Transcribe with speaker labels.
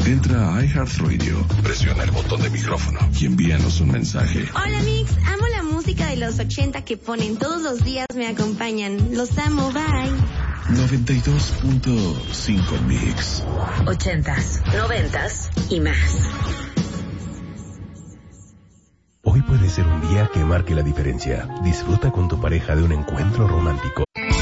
Speaker 1: Entra a iHeartRadio, presiona el botón de micrófono y envíanos un mensaje.
Speaker 2: Hola Mix, amo la música de los 80 que ponen todos los días, me acompañan. Los amo, bye.
Speaker 1: 92.5 Mix.
Speaker 3: 80s, 90s y más.
Speaker 4: Hoy puede ser un día que marque la diferencia. Disfruta con tu pareja de un encuentro romántico.